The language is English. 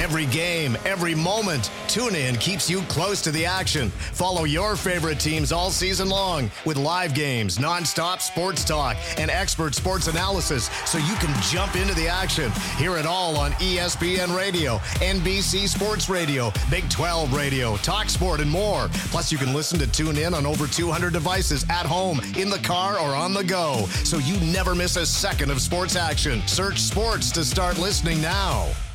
Every game, every moment, TuneIn keeps you close to the action. Follow your favorite teams all season long with live games, nonstop sports talk, and expert sports analysis so you can jump into the action. Hear it all on ESPN Radio, NBC Sports Radio, Big 12 Radio, Talk Sport, and more. Plus, you can listen to TuneIn on over 200 devices at home, in the car, or on the go, so you never miss a second of sports action. Search sports to start listening now.